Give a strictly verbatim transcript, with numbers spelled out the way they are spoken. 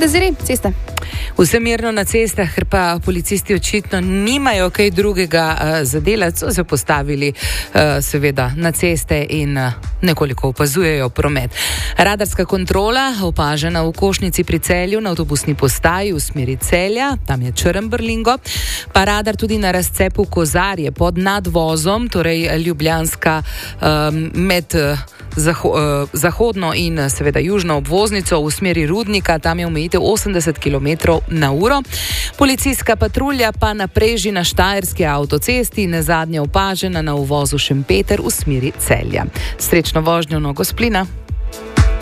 Dezirij, cesta. Vse mirno na cestah, ker pa policisti očitno nimajo kaj drugega uh, za delati, so se postavili uh, seveda na ceste in uh, nekoliko opazujejo promet. Radarska kontrola opažena v Košnici pri Celju na avtobusni postaji v smeri Celja, tam je črn brlingo, pa radar tudi na razcepu Kozarje pod nadvozom, torej ljubljanska um, med uh, zaho uh, zahodno in uh, seveda južno obvoznico v smeri Rudnika, tam je omejitev osemdeset kilometrov na uro. Policijska patrulja pa na preži na Štajerski avtocesti, nazadnje opažena na uvozu Šempeter v smeri Celja. Srečno vožnjo, no, Gosplina.